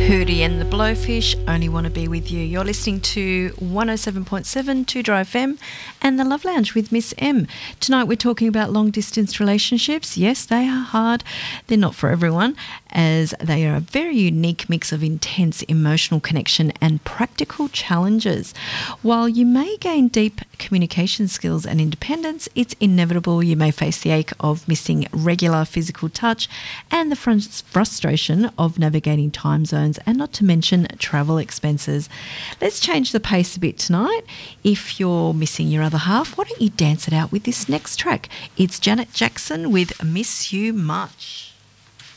Hootie and the Blowfish, Only Want to Be With You. You're listening to 107.7 2 Drive FM and the Love Lounge with Miss M. Tonight we're talking about long-distance relationships. Yes, they are hard. They're not for everyone, as they are a very unique mix of intense emotional connection and practical challenges. While you may gain deep communication skills and independence, it's inevitable you may face the ache of missing regular physical touch and the frustration of navigating time zones, and not to mention travel expenses. Let's change the pace a bit tonight. If you're missing your other half, why don't you dance it out with this next track? It's Janet Jackson with Miss You Much.